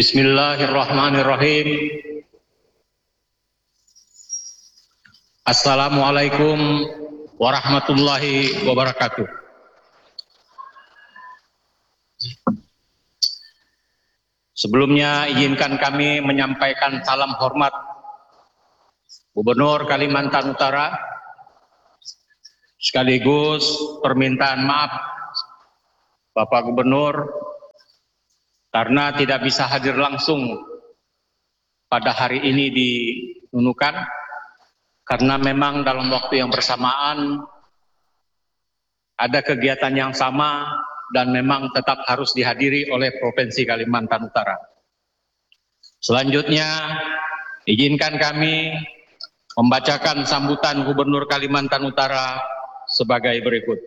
Bismillahirrahmanirrahim. Assalamualaikum warahmatullahi wabarakatuh. Sebelumnya izinkan kami menyampaikan salam hormat Gubernur Kalimantan Utara, sekaligus permintaan maaf Bapak Gubernur karena tidak bisa hadir langsung pada hari ini di Nunukan, karena memang dalam waktu yang bersamaan ada kegiatan yang sama dan memang tetap harus dihadiri oleh Provinsi Kalimantan Utara. Selanjutnya, izinkan kami membacakan sambutan Gubernur Kalimantan Utara sebagai berikut.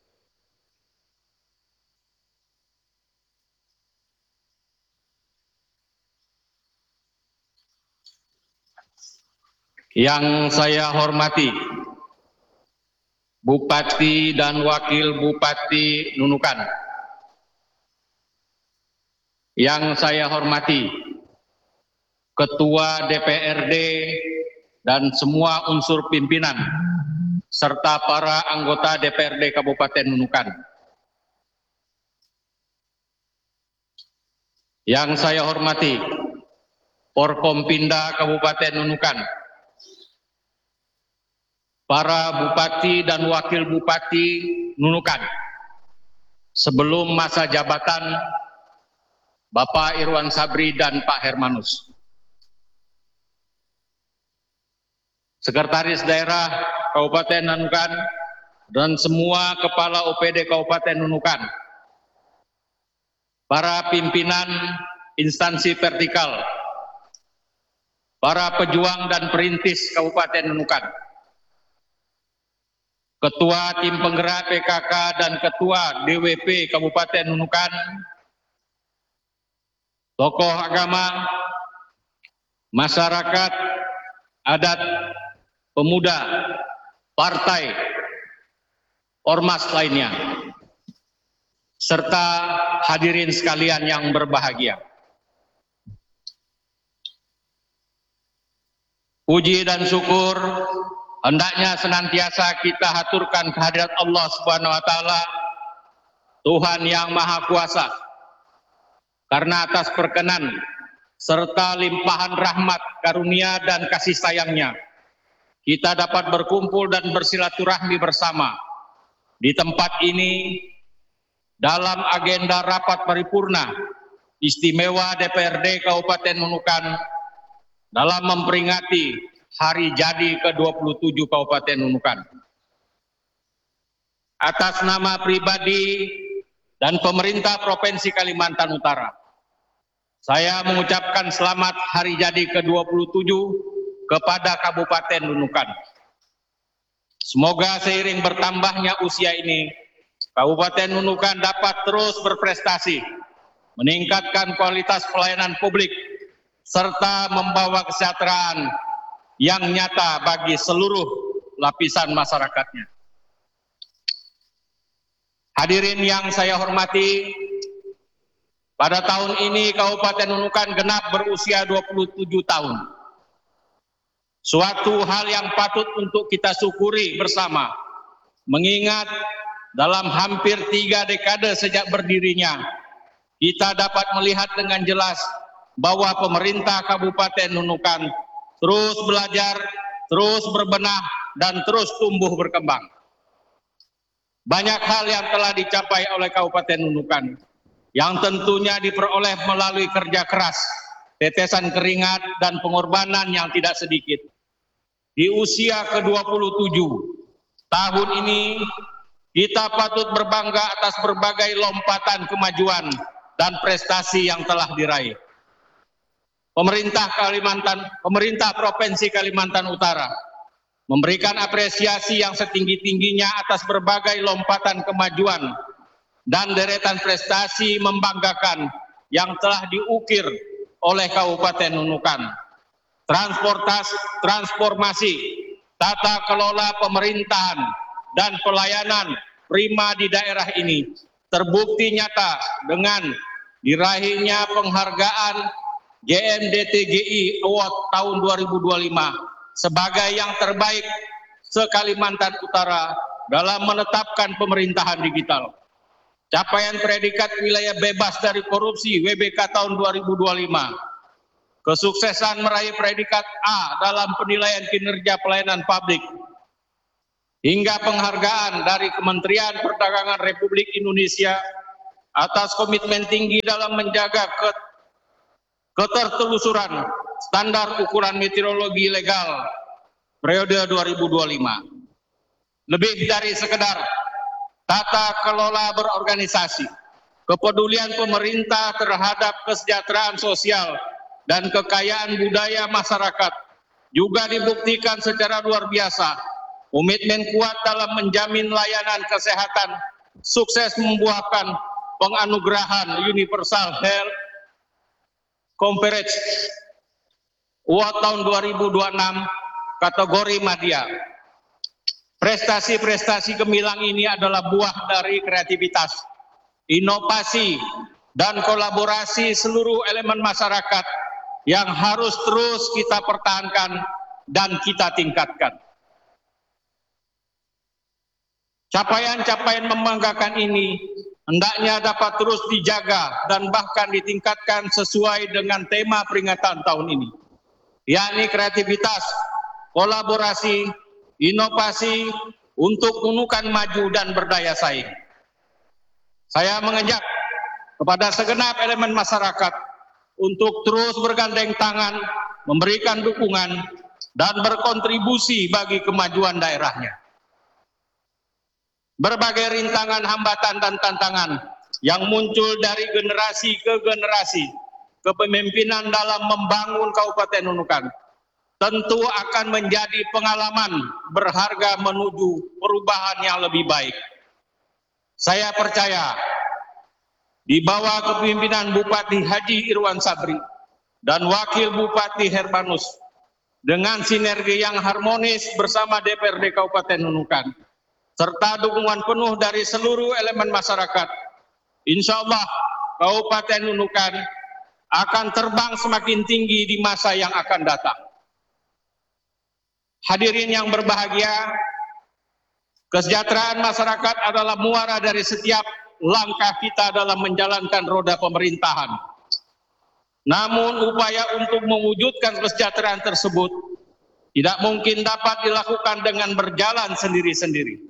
Yang saya hormati Bupati dan Wakil Bupati Nunukan. Yang saya hormati Ketua DPRD dan semua unsur pimpinan serta para anggota DPRD Kabupaten Nunukan. Yang saya hormati Forkompinda Kabupaten Nunukan, para bupati dan wakil bupati Nunukan sebelum masa jabatan Bapak Irwan Sabri dan Pak Hermanus, Sekretaris Daerah Kabupaten Nunukan dan semua kepala OPD Kabupaten Nunukan, para pimpinan instansi vertikal, para pejuang dan perintis Kabupaten Nunukan, Ketua Tim Penggerak PKK dan Ketua DWP Kabupaten Nunukan, tokoh agama, masyarakat, adat, pemuda, partai, ormas lainnya, serta hadirin sekalian yang berbahagia. Puji dan syukur hendaknya senantiasa kita haturkan kehadirat Allah Subhanahu wa Ta'ala, Tuhan yang Maha Kuasa, karena atas perkenan serta limpahan rahmat, karunia dan kasih sayangnya kita dapat berkumpul dan bersilaturahmi bersama di tempat ini dalam agenda rapat paripurna istimewa DPRD Kabupaten Nunukan dalam memperingati Hari Jadi ke-27 Kabupaten Nunukan. Atas nama pribadi dan pemerintah Provinsi Kalimantan Utara, saya mengucapkan selamat Hari Jadi ke-27 kepada Kabupaten Nunukan. Semoga seiring bertambahnya usia ini, Kabupaten Nunukan dapat terus berprestasi, meningkatkan kualitas pelayanan publik, serta membawa kesejahteraan yang nyata bagi seluruh lapisan masyarakatnya. Hadirin yang saya hormati, pada tahun ini Kabupaten Nunukan genap berusia 27 tahun. Suatu hal yang patut untuk kita syukuri bersama, mengingat dalam hampir 3 dekade sejak berdirinya, kita dapat melihat dengan jelas bahwa pemerintah Kabupaten Nunukan terus belajar, terus berbenah, dan terus tumbuh berkembang. Banyak hal yang telah dicapai oleh Kabupaten Nunukan, yang tentunya diperoleh melalui kerja keras, tetesan keringat, dan pengorbanan yang tidak sedikit. Di usia ke-27 tahun ini, kita patut berbangga atas berbagai lompatan kemajuan dan prestasi yang telah diraih. Pemerintah Provinsi Kalimantan Utara memberikan apresiasi yang setinggi-tingginya atas berbagai lompatan kemajuan dan deretan prestasi membanggakan yang telah diukir oleh Kabupaten Nunukan. Transformasi, tata kelola pemerintahan, dan pelayanan prima di daerah ini terbukti nyata dengan diraihnya penghargaan GMDTGI Award tahun 2025 sebagai yang terbaik se-Kalimantan Utara dalam menetapkan pemerintahan digital. Capaian predikat wilayah bebas dari korupsi WBK tahun 2025. Kesuksesan meraih predikat A dalam penilaian kinerja pelayanan publik. Hingga penghargaan dari Kementerian Perdagangan Republik Indonesia atas komitmen tinggi dalam menjaga ketertelusuran standar ukuran meteorologi legal periode 2025. Lebih dari sekedar tata kelola berorganisasi, kepedulian pemerintah terhadap kesejahteraan sosial dan kekayaan budaya masyarakat juga dibuktikan secara luar biasa. Komitmen kuat dalam menjamin layanan kesehatan sukses membuahkan penganugerahan Universal Health Coverage Award tahun 2026 kategori Madya. Prestasi-prestasi gemilang ini adalah buah dari kreativitas, inovasi, dan kolaborasi seluruh elemen masyarakat yang harus terus kita pertahankan dan kita tingkatkan. Capaian-capaian membanggakan ini hendaknya dapat terus dijaga dan bahkan ditingkatkan sesuai dengan tema peringatan tahun ini, yakni kreativitas, kolaborasi, inovasi untuk menukan maju dan berdaya saing. Saya mengajak kepada segenap elemen masyarakat untuk terus bergandeng tangan, memberikan dukungan, dan berkontribusi bagi kemajuan daerahnya. Berbagai rintangan, hambatan, dan tantangan yang muncul dari generasi ke generasi kepemimpinan dalam membangun Kabupaten Nunukan tentu akan menjadi pengalaman berharga menuju perubahan yang lebih baik. Saya percaya di bawah kepemimpinan Bupati Haji Irwan Sabri dan Wakil Bupati Hermanus dengan sinergi yang harmonis bersama DPRD Kabupaten Nunukan serta dukungan penuh dari seluruh elemen masyarakat, insya Allah Kabupaten Nunukan akan terbang semakin tinggi di masa yang akan datang. Hadirin yang berbahagia, kesejahteraan masyarakat adalah muara dari setiap langkah kita dalam menjalankan roda pemerintahan. Namun upaya untuk mewujudkan kesejahteraan tersebut tidak mungkin dapat dilakukan dengan berjalan sendiri-sendiri.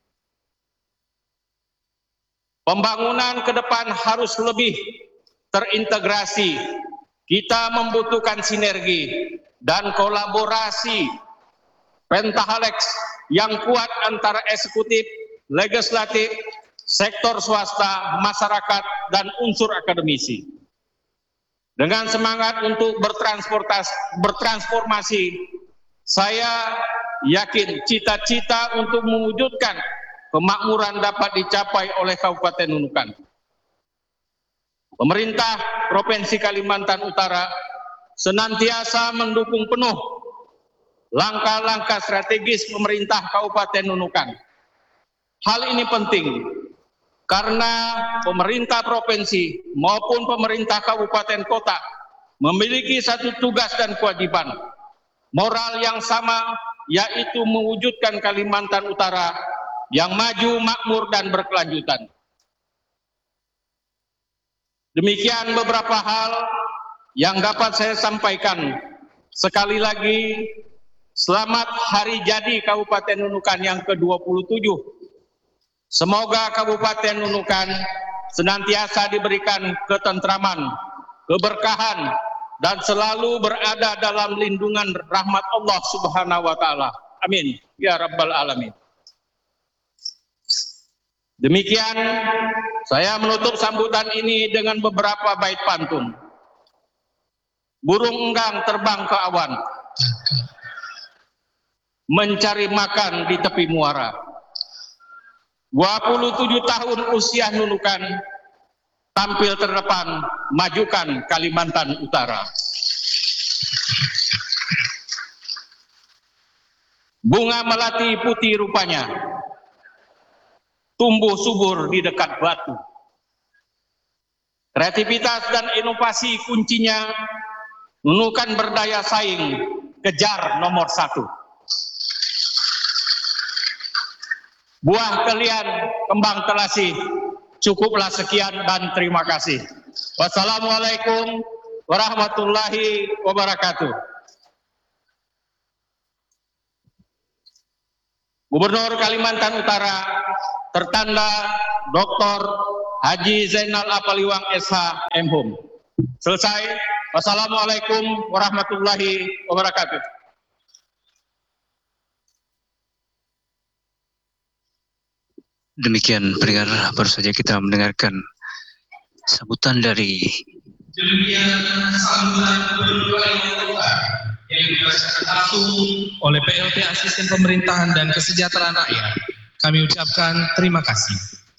Pembangunan ke depan harus lebih terintegrasi. Kita membutuhkan sinergi dan kolaborasi pentahelix yang kuat antara eksekutif, legislatif, sektor swasta, masyarakat, dan unsur akademisi. Dengan semangat untuk bertransformasi, saya yakin cita-cita untuk mewujudkan kemakmuran dapat dicapai oleh Kabupaten Nunukan. Pemerintah Provinsi Kalimantan Utara senantiasa mendukung penuh langkah-langkah strategis pemerintah Kabupaten Nunukan. Hal ini penting karena pemerintah provinsi maupun pemerintah kabupaten kota memiliki satu tugas dan kewajiban moral yang sama, yaitu mewujudkan Kalimantan Utara yang maju, makmur, dan berkelanjutan. Demikian beberapa hal yang dapat saya sampaikan. Sekali lagi, selamat hari jadi Kabupaten Nunukan yang ke-27. Semoga Kabupaten Nunukan senantiasa diberikan ketentraman, keberkahan, dan selalu berada dalam lindungan rahmat Allah Subhanahu wa Ta'ala. Amin. Ya Rabbal Alamin. Demikian saya menutup sambutan ini dengan beberapa bait pantun. Burung enggang terbang ke awan, mencari makan di tepi muara. 27 tahun usia Nunukan, tampil terdepan, majukan Kalimantan Utara. Bunga melati putih rupanya, tumbuh subur di dekat batu. Kreativitas dan inovasi kuncinya menemukan berdaya saing, kejar nomor 1. Buah kalian kembang telasi. Cukuplah sekian dan terima kasih. Wassalamualaikum warahmatullahi wabarakatuh. Gubernur Kalimantan Utara tertanda Dr. Haji Zainal Apaliwang SH MHum. Selesai. Wassalamualaikum warahmatullahi wabarakatuh. Demikian pendengar, baru saja kita mendengarkan sambutan dari yang dibacakan langsung oleh PLT Asisten Pemerintahan dan Kesejahteraan Rakyat. Kami ucapkan terima kasih.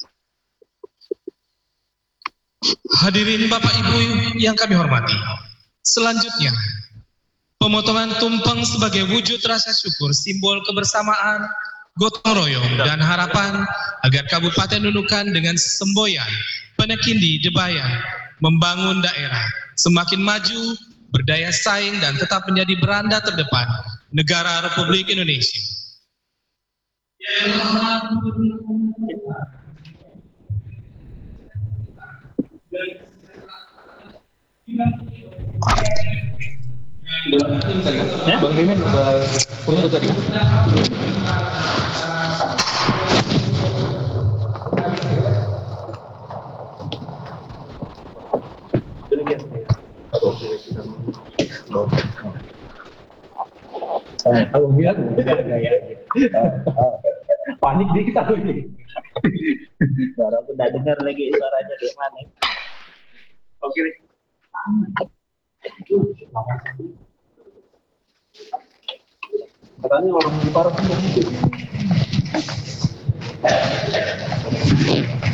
Hadirin Bapak Ibu yang kami hormati, selanjutnya pemotongan tumpeng sebagai wujud rasa syukur, simbol kebersamaan, gotong royong dan harapan agar Kabupaten Nunukan dengan semboyan Penekindi Debayan membangun daerah semakin maju, berdaya saing dan tetap menjadi beranda terdepan negara Republik Indonesia. Bang Mimin untuk tadi. Kalau lihat panik dikit aku ini. Baru aku udah dengar lagi suaranya dari mana. Oke. Katanya orang di Parang